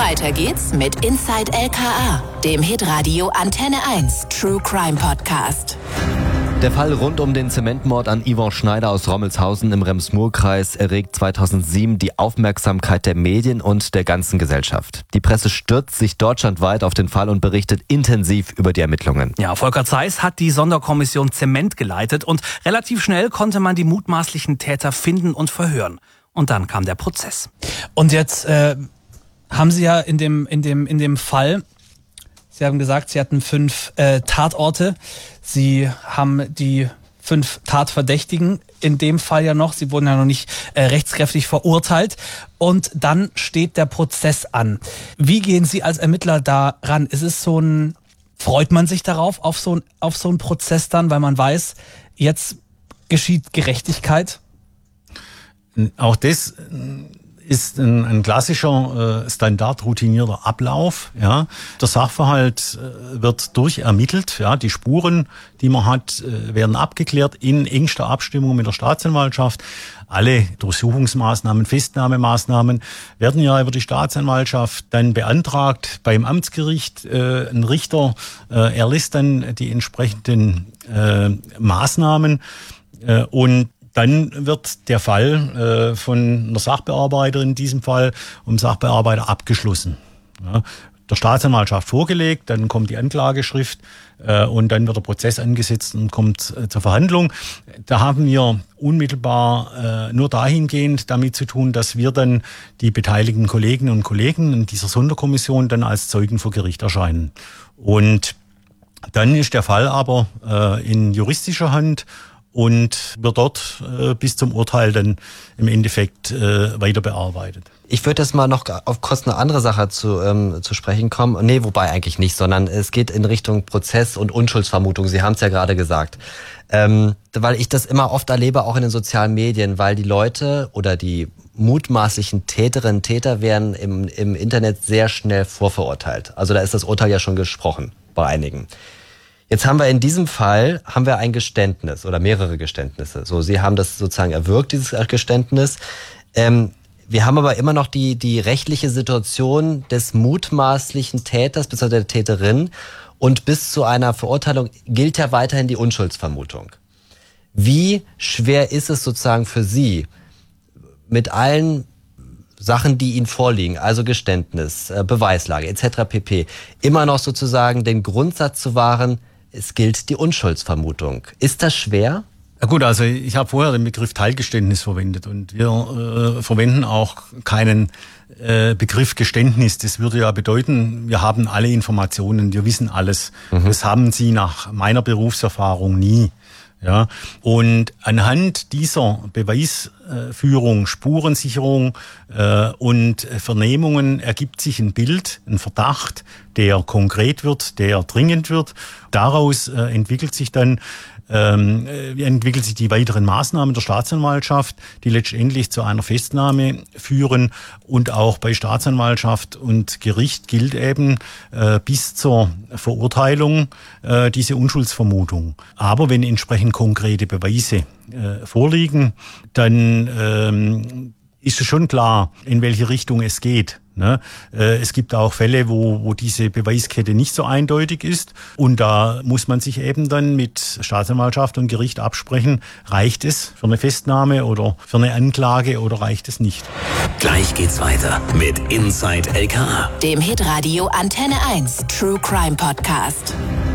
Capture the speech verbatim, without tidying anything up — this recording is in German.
Weiter geht's mit Inside L K A, dem Hitradio Antenne eins True Crime Podcast. Der Fall rund um den Zementmord an Yvonne Schneider aus Rommelshausen im Rems-Murr-Kreis erregt zweitausendsieben die Aufmerksamkeit der Medien und der ganzen Gesellschaft. Die Presse stürzt sich deutschlandweit auf den Fall und berichtet intensiv über die Ermittlungen. Ja, Volker Zeiss hat die Sonderkommission Zement geleitet und relativ schnell konnte man die mutmaßlichen Täter finden und verhören. Und dann kam der Prozess. Und jetzt äh, haben Sie ja in dem, in dem, in dem Fall, Sie haben gesagt, Sie hatten fünf äh, Tatorte. Sie haben die fünf Tatverdächtigen in dem Fall ja noch. Sie wurden ja noch nicht äh, rechtskräftig verurteilt. Und dann steht der Prozess an. Wie gehen Sie als Ermittler da ran? Ist es so ein, freut man sich darauf, auf so ein, auf so einen Prozess dann, weil man weiß, jetzt geschieht Gerechtigkeit? Auch das ist ein, ein klassischer, äh, standardroutinierter Ablauf. Ja. Der Sachverhalt äh, wird durchermittelt. Ja. Die Spuren, die man hat, äh, werden abgeklärt in engster Abstimmung mit der Staatsanwaltschaft. Alle Durchsuchungsmaßnahmen, Festnahmemaßnahmen werden ja über die Staatsanwaltschaft dann beantragt beim Amtsgericht. Äh, ein Richter äh, erlässt dann die entsprechenden äh, Maßnahmen äh, und dann wird der Fall äh, von einer Sachbearbeiterin, in diesem Fall um Sachbearbeiter, abgeschlossen. Ja, der Staatsanwaltschaft vorgelegt, dann kommt die Anklageschrift äh, und dann wird der Prozess angesetzt und kommt äh, zur Verhandlung. Da haben wir unmittelbar äh, nur dahingehend damit zu tun, dass wir dann die beteiligten Kolleginnen und Kollegen in dieser Sonderkommission dann als Zeugen vor Gericht erscheinen. Und dann ist der Fall aber äh, in juristischer Hand und wird dort äh, bis zum Urteil dann im Endeffekt äh, weiter bearbeitet. Ich würde jetzt mal noch auf Kosten einer anderen Sache zu, ähm, zu sprechen kommen. Nee, wobei eigentlich nicht, sondern es geht in Richtung Prozess und Unschuldsvermutung. Sie haben es ja gerade gesagt. Ähm, weil ich das immer oft erlebe, auch in den sozialen Medien, weil die Leute oder die mutmaßlichen Täterinnen und Täter werden im, im Internet sehr schnell vorverurteilt. Also da ist das Urteil ja schon gesprochen bei einigen. Jetzt haben wir in diesem Fall haben wir ein Geständnis oder mehrere Geständnisse. So, Sie haben das sozusagen erwirkt, dieses Geständnis. Ähm, wir haben aber immer noch die die rechtliche Situation des mutmaßlichen Täters bzw. der Täterin und bis zu einer Verurteilung gilt ja weiterhin die Unschuldsvermutung. Wie schwer ist es sozusagen für Sie mit allen Sachen, die Ihnen vorliegen, also Geständnis, Beweislage et cetera pp., immer noch sozusagen den Grundsatz zu wahren, es gilt die Unschuldsvermutung. Ist das schwer? Ja gut, also ich habe vorher den Begriff Teilgeständnis verwendet und wir äh, verwenden auch keinen äh, Begriff Geständnis. Das würde ja bedeuten, wir haben alle Informationen, wir wissen alles. Mhm. Das haben Sie nach meiner Berufserfahrung nie. Ja, und anhand dieser Beweisführung, Spurensicherung äh, und Vernehmungen ergibt sich ein Bild, ein Verdacht, der konkret wird, der dringend wird. Daraus äh, entwickelt sich dann ähm, entwickelt sich die weiteren Maßnahmen der Staatsanwaltschaft, die letztendlich zu einer Festnahme führen. Und auch bei Staatsanwaltschaft und Gericht gilt eben äh, bis zur Verurteilung äh, diese Unschuldsvermutung. Aber wenn entsprechend konkrete Beweise äh, vorliegen, dann ähm, ist es schon klar, in welche Richtung es geht. Ne? Äh, es gibt auch Fälle, wo, wo diese Beweiskette nicht so eindeutig ist. Und da muss man sich eben dann mit Staatsanwaltschaft und Gericht absprechen, reicht es für eine Festnahme oder für eine Anklage oder reicht es nicht. Gleich geht's weiter mit Inside L K A, dem Hitradio Antenne eins True Crime Podcast.